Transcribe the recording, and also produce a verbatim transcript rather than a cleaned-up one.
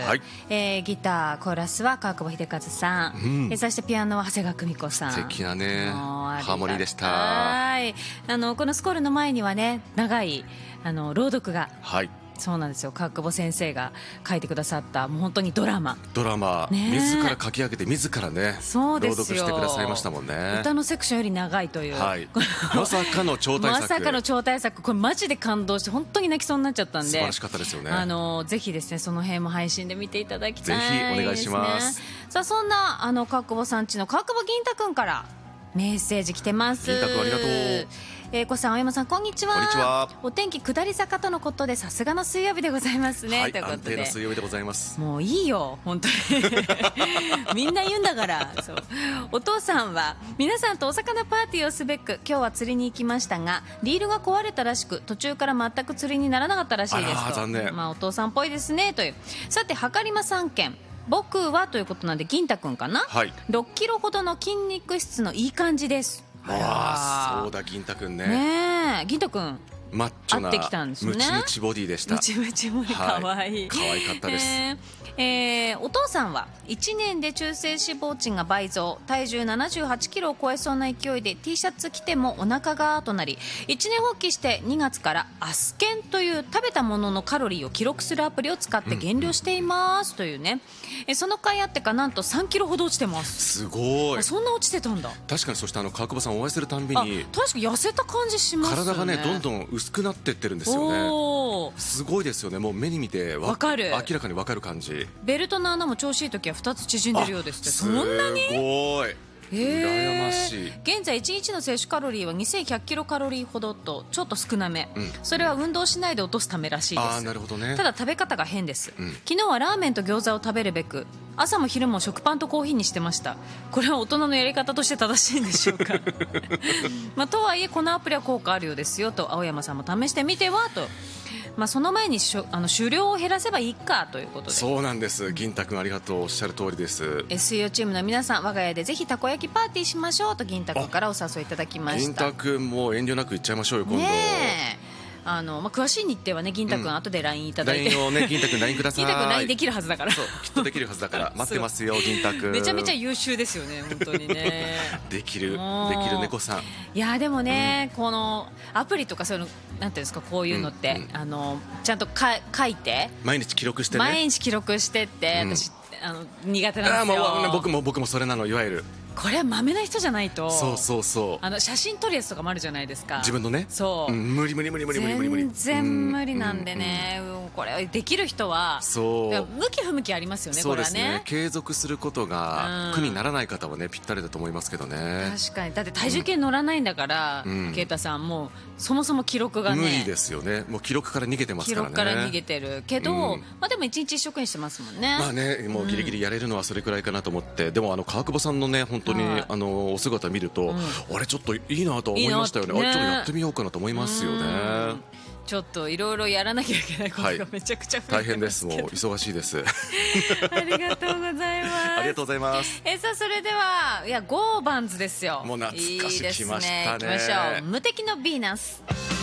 はい、 えー、ギターコーラスは川久保秀和さん、うん、えそしてピアノは長谷川久美子さん。 素敵なねハーモニーでした。 はい、あのこのスコールの前にはね長いあの朗読が、 はい、 そうなんですよ。川久保先生が書いてくださったもう本当にドラマドラマ、ね、自ら書き上げて自らねそうですよ朗読してくださいましたもんね。 歌のセクションより長いという、 はい、まさかの超大作まさかの超大作、これマジで感動して本当に泣きそうになっちゃったんで素晴らしかったですよね。 あのぜひですねその辺も配信で見ていただきたいですね。 ぜひお願いします。 さあそんなあの川久保さんちの川久保銀太くんからメッセージ来てます。 銀太くんありがとう。 えー、こさん青山さんこんにちは。 こんにちは。 お天気下り坂とのことでさすがの水曜日でございますね、 はい、 ということで安定の水曜日でございます。 もういいよ本当にみんな言うんだからそう。お父さんは皆さんとお魚パーティーをすべく今日は釣りに行きましたがリールが壊れたらしく途中から全く釣りにならなかったらしいですと。 あら残念。 まあ、お父さんっぽいですねという。さてはかりまさんけん僕はということなんで銀太くんかな、 はい、 ろっキロほどの筋肉質のいい感じです。 ああそうだ銀太くんね。 ねえ銀太くんマッチョな会ってきたんですね。 ムチムチボディでした。 ムチムチボディかわいい、 可愛かったです。 えーえー、お父さんはいちねんで中性脂肪値が倍増、体重ななじゅうはちキロを超えそうな勢いで T シャツ着てもお腹がとなり一年発起してにがつからアスケンという食べたもののカロリーを記録するアプリを使って減量していますというね、えその甲斐あってかなんとさんキロほど落ちてます。 すごい。 そんな落ちてたんだ。 確かに。そしてあの川久保さんお会いするたんびに確かに痩せた感じしますよね。 体がねどんどん薄くなってってるんですよね。すごいですよね。もう目に見てわかる、明らかに分かる感じ。 ベルトの穴も調子いい時はふたつ縮んでるようですって。そんなにすごい羨ましい。 現在いちにちの摂取カロリーはにせんひゃくキロカロリーほどとちょっと少なめ、うん、それは運動しないで落とすためらしいです。 あ、なるほどね。 ただ食べ方が変です、うん、昨日はラーメンと餃子を食べるべく朝も昼も食パンとコーヒーにしてました。これは大人のやり方として正しいんでしょうかまあ、とはいえこのアプリは効果あるようですよと。青山さんも試してみてはと。まあ、その前にしょあの狩猟を減らせばいいかということで。 そうなんです。銀太くんありがとう。おっしゃる通りです。 エスイーオー チームの皆さん我が家でぜひたこ焼きパーティーしましょうと銀太くんからお誘いいただきました。 銀太くんも遠慮なく行っちゃいましょうよ今度。 ねえあのまあ、詳しい日程はね銀太くん後で ライン いただいて、 ライン をね銀太くん ライン ください。 銀太くん ライン できるはずだから。 そうきっとできるはずだから待ってますよ銀太くん。 めちゃめちゃ優秀ですよね本当にねできるできる猫さん。 いやでもね、うん、このアプリとかそういうのなんていうんですかこういうのって、うんうん、あのちゃんとか書いて毎日記録してね。 毎日記録してって、うん、私あの苦手なんですよ。 あもう僕も僕もそれなの。いわゆるこれはマメな人じゃないと。 そうそうそう。 あの写真撮るやつとかもあるじゃないですか自分のね。 そう、 うん、無理無理無理無理無理無理無理全然無理なんでね、うんうん、これできる人はそう向き不向きありますよね。 そうですね。 これはね継続することが苦にならない方はねぴったりだと思いますけどね。 確かに。だって体重計乗らないんだから、うん、啓太さんもうそもそも記録がね無理ですよね。もう記録から逃げてますからね。 記録から逃げてるけど、うん、まあ、でも一日一食にしてますもんね。 まあねもうギリギリやれるのはそれくらいかなと思って、うん、でもあの川久保さんのね本当に、はい、あのお姿見ると、うん、あれちょっといいなと思いましたよね。いい、ね、あれちょっとやってみようかなと思いますよね。 ちょっといろいろやらなきゃいけないことがめちゃくちゃ増えてますけど、はい、大変です。もう忙しいですありがとうございますありがとうございます。 えさあそれではいやゴーバンズですよ。 もう懐かしい、 いいですね。 来ましたね。 行きましょう。無敵のヴィーナス。